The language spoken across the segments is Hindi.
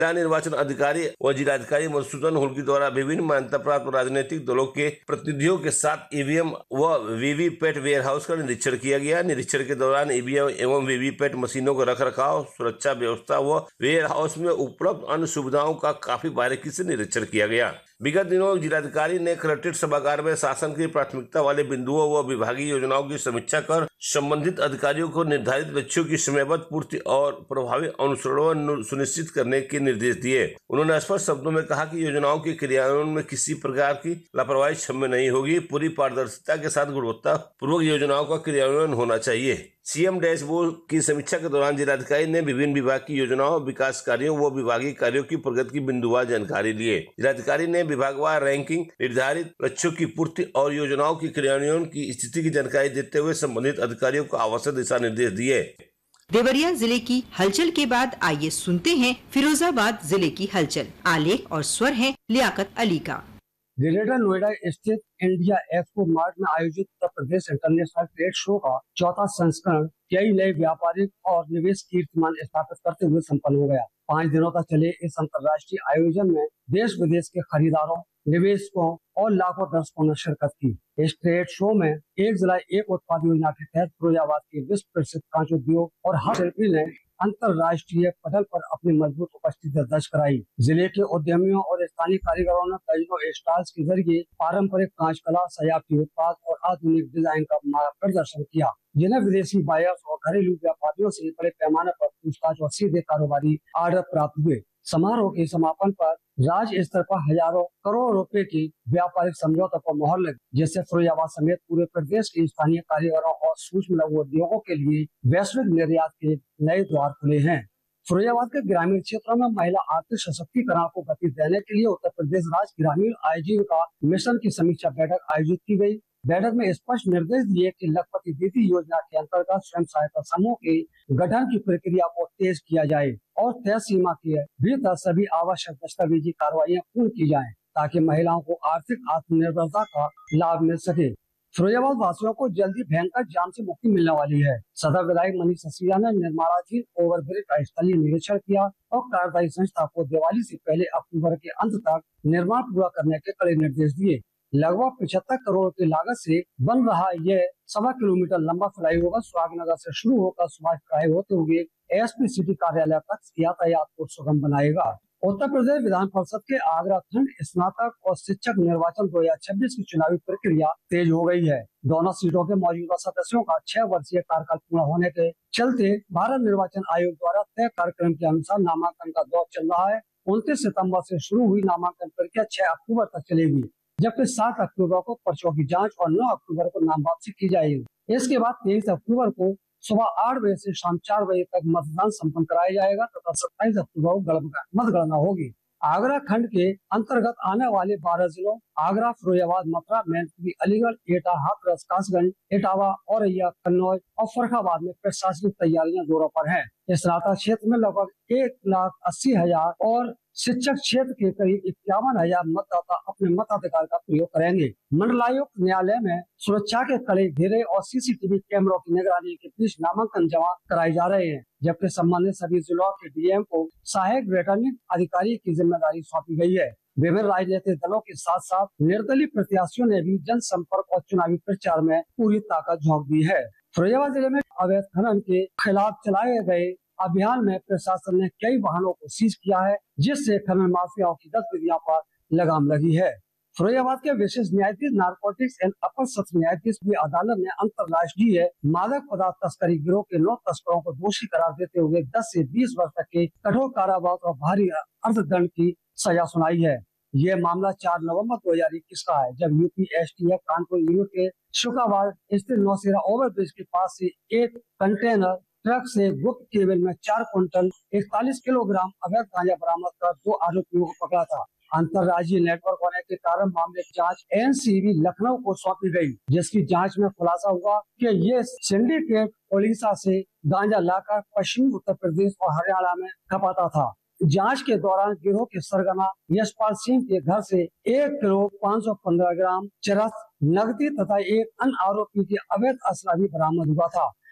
जिला निर्वाचन अधिकारी व जिलाधिकारी मधुसूदन हुल्की द्वारा विभिन्न मान्यता प्राप्त राजनीतिक दलों के प्रतिनिधियों के साथ ईवीएम व वीवीपैट वेयर हाउस का निरीक्षण किया गया। निरीक्षण के दौरान ईवीएम एवं वीवीपैट मशीनों का रखरखाव, सुरक्षा व्यवस्था व वेयर हाउस में उपलब्ध अन्य सुविधाओं का काफी बारीकी से निरीक्षण किया गया। विगत दिनों जिलाधिकारी ने कलेक्ट्रेट सभागार में शासन की प्राथमिकता वाले बिंदुओं व विभागीय योजनाओं की समीक्षा कर संबंधित अधिकारियों को निर्धारित लक्ष्यों की समयबद्ध पूर्ति और प्रभावी अनुसरण सुनिश्चित करने के निर्देश दिए। उन्होंने स्पष्ट शब्दों में कहा कि योजनाओं के क्रियान्वयन में किसी प्रकार की लापरवाही क्षम्य नहीं होगी। पूरी पारदर्शिता के साथ गुणवत्ता पूर्वक योजनाओं का क्रियान्वयन होना चाहिए। सीएम डैशबोर्ड की समीक्षा के दौरान जिलाधिकारी ने विभिन्न विभाग की योजनाओं, विकास कार्यों व विभागीय कार्यों की प्रगति की बिंदुवार जानकारी लिए। जिलाधिकारी ने विभागवार रैंकिंग, निर्धारित लक्ष्यों की पूर्ति और योजनाओं की क्रियान्वयन की स्थिति की जानकारी देते हुए संबंधित अधिकारियों को आवश्यक दिशा निर्देश दिए। देवरिया जिले की हलचल के बाद आइए सुनते हैं फिरोजाबाद जिले की हलचल। आलेख और स्वर है लियाकत अली का। ग्रेटर नोएडा स्थित इंडिया एक्सपो मार्ट में आयोजित Uttar Pradesh international trade show का चौथा संस्करण कई नए व्यापारिक और निवेश कीर्तिमान स्थापित करते हुए संपन्न हो गया। 5 दिनों तक चले इस अंतर्राष्ट्रीय आयोजन में देश विदेश के खरीदारों, निवेशकों और लाखों दर्शकों ने शिरकत की। इस ट्रेड शो में एक जिला एक उत्पाद योजना के तहत फिरोजाबाद के विश्व प्रसिद्ध कांच उद्योग और हस्तशिल्पी ने अंतर्राष्ट्रीय पटल पर अपनी मजबूत उपस्थिति दर्ज कराई। जिले के उद्यमियों और स्थानीय कारीगरों ने दर्जनों स्टॉल्स के जरिए पारंपरिक कांच कला, सजावटी उत्पाद और आधुनिक डिजाइन का प्रदर्शन किया, जिन्हें विदेशी बायर्स और घरेलू व्यापारियों से बड़े पैमाने पर पूछताछ और सीधे कारोबारी ऑर्डर प्राप्त हुए। समारोह के समापन पर राज्य स्तर पर हजारों करोड़ रुपए की व्यापारिक समझौतों पर मोहर लगी, जिससे फिरोजाबाद समेत पूरे प्रदेश के स्थानीय कारीगरों और सूक्ष्म लघु उद्योगों के लिए वैश्विक निर्यात के नए द्वार खुले हैं। फिरोजाबाद के ग्रामीण क्षेत्रों में महिला आर्थिक सशक्तिकरण को गति देने के लिए उत्तर प्रदेश राज्य ग्रामीण आजीविका मिशन की समीक्षा बैठक आयोजित की गई। बैठक में स्पष्ट निर्देश दिए कि लखपति दीदी योजना के अंतर्गत स्वयं सहायता समूह के गठन की प्रक्रिया को तेज किया जाए और तय सीमा के भीतर सभी आवश्यक दस्तावेजी कार्रवाइयां पूर्ण की जाएं, ताकि महिलाओं को आर्थिक आत्मनिर्भरता का लाभ मिल सके। फिरोजाबाद वासियों को जल्दी भयंकर जाम से मुक्ति मिलने वाली है। सदर विधायक मनीष ससीला ने निर्माणाधीन ओवरब्रिज का स्थलीय निरीक्षण किया और कार्यदायी संस्था को दिवाली से पहले अक्टूबर के अंत तक निर्माण पूरा करने के कड़े निर्देश दिए। लगभग 75 करोड़ की लागत से बन रहा यह 1.25 किलोमीटर लंबा फ्लाईओवर सुहागनगर से शुरू होकर सुभाष ड्राइव होते हुए एसपी सिटी कार्यालय तक यातायात को सुगम बनाएगा। उत्तर प्रदेश विधान परिषद के आगरा खंड स्नातक और शिक्षक निर्वाचन 2026 की चुनावी प्रक्रिया तेज हो गई है। दोनों सीटों के मौजूदा सदस्यों का 6 वर्षीय कार्यकाल पूरा होने के चलते भारत निर्वाचन आयोग द्वारा तय कार्यक्रम के अनुसार नामांकन का दौर चल रहा है। 29 सितम्बर से शुरू हुई नामांकन प्रक्रिया 6 अक्टूबर तक चलेगी, जबकि 7 अक्टूबर को पर्चों की जांच और 9 अक्टूबर को नाम वापसी की जाएगी। इसके बाद 23 अक्टूबर को सुबह 8 बजे से शाम 4 बजे तक मतदान संपन्न कराया जाएगा तथा 27 अक्टूबर को मतगणना होगी। आगरा खंड के अंतर्गत आने वाले 12 जिलों आगरा, फिरोजाबाद, मथुरा, मैनपुरी, अलीगढ़, एटा, हाथरस, कासगंज, इटावा, औरैया, कन्नौज और फर्रुखाबाद में प्रशासनिक तैयारियां जोरों पर हैं। स्नातक क्षेत्र में लगभग 1,80,000 और शिक्षक क्षेत्र के करीब 51,000 मतदाता अपने मताधिकार का प्रयोग करेंगे। मंडलायुक्त न्यायालय में सुरक्षा के कड़े घेरे और सीसीटीवी कैमरों की निगरानी के बीच नामांकन जमा कराए जा रहे हैं, जबकि संबंधित सभी जिलों के डीएम को सहायक रिटर्निंग अधिकारी की जिम्मेदारी सौंपी गई है। विभिन्न राजनीतिक दलों के साथ साथ निर्दलीय प्रत्याशियों ने भी जनसंपर्क और चुनावी प्रचार में पूरी ताकत झोंक दी है। फिरोजाबाद जिले में अवैध खनन के खिलाफ चलाए गए अभियान में प्रशासन ने कई वाहनों को सीज किया है, जिससे खनन माफियाओं की गतिविधियों पर लगाम लगी है। फिरोजाबाद के विशेष न्यायाधीश नारकोटिक्स एंड अपर सत्र न्यायाधीश की अदालत ने अंतर्राष्ट्रीय मादक पदार्थ तस्करी गिरोह के 9 तस्करों को दोषी करार देते हुए 10 से 20 वर्ष तक के कठोर कारावास और भारी अर्थदंड की सजा सुनाई है। ये मामला 4 नवंबर 2021 का है, जब यूपी एसटीएफ कानपुर यूनिट के शुकाबाद स्थित नौशेरा ओवरब्रिज के पास से एक कंटेनर ट्रक से गुप्त केबल में 4 क्विंटल 41 किलोग्राम अवैध गांजा बरामद कर 2 आरोपियों को पकड़ा था। अंतर्राज्यीय नेटवर्क होने के कारण मामले की जांच एनसीबी लखनऊ को सौंपी गई, जिसकी जांच में खुलासा हुआ कि ये सिंडिकेट ओडिशा से गांजा लाकर पश्चिमी उत्तर प्रदेश और हरियाणा में खपाता था। जांच के दौरान गिरोह के सरगना यशपाल सिंह के घर से 1 किलो 515 ग्राम चरस, नकदी तथा एक अन्य आरोपी के अवैध असला भी बरामद हुआ था।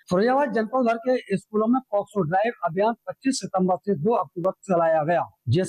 फिरोजाबाद जनपद भर के स्कूलों में पॉक्सो ड्राइव अभियान 25 सितंबर से 2 अक्टूबर तक चलाया गया।